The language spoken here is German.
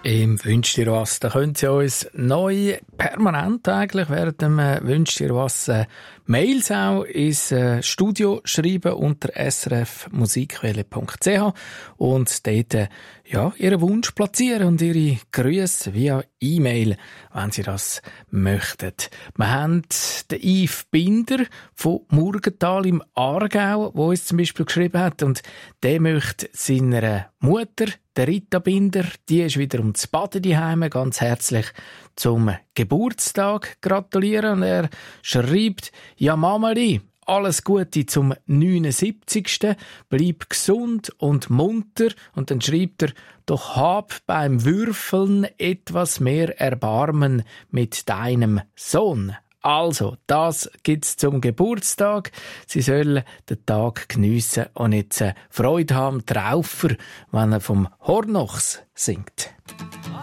Im «Wünsch dir was», da könnt ihr uns neu permanent eigentlich während dem «Wünsch dir was» Mails auch ins Studio schreiben unter srfmusikwelle.ch und dort Ihren Wunsch platzieren und Ihre Grüße via E-Mail, wenn Sie das möchten. Wir haben den Yves Binder von Murgenthal im Aargau, der uns zum Beispiel geschrieben hat, und der möchte seiner Mutter, der Rita Binder, die ist wieder ums Baden daheim, ganz herzlich zum Geburtstag gratulieren. Und er schreibt: Ja, Mameli, alles Gute zum 79. Bleib gesund und munter. Und dann schreibt er: Doch hab beim Würfeln etwas mehr Erbarmen mit deinem Sohn. Also, das gibt's zum Geburtstag. Sie sollen den Tag geniessen und jetzt Freude haben, Traufer, wenn er vom Hornochs singt.